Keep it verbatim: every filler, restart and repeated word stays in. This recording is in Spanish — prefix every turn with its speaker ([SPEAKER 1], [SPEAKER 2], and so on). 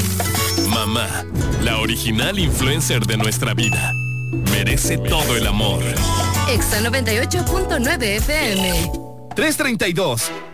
[SPEAKER 1] Mamá, la original influencer de nuestra vida. Merece todo el amor.
[SPEAKER 2] Exa noventa y ocho punto nueve F M.
[SPEAKER 3] tres treinta y dos.